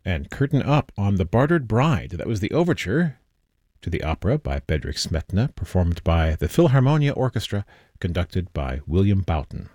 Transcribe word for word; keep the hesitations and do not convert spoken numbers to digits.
And curtain up on The Bartered Bride. That was the overture to the opera by Bedřich Smetana, performed by the Philharmonia Orchestra, conducted by William Boughton.